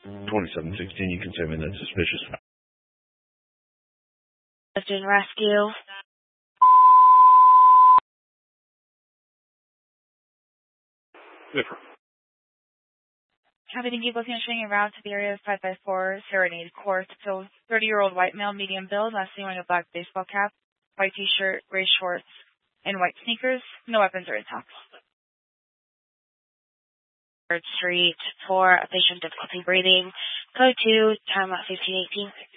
2716, you can send me that suspicious. Lifton Rescue. Different. Copy, thank you. Booking and showing a route to the area of 554 Serenade Court. So, 30-year-old white male, medium build, last seen wearing a black baseball cap, white t-shirt, gray shorts, and white sneakers. No weapons or intact. 3rd Street for a patient difficulty breathing. Code 2, time at 1518.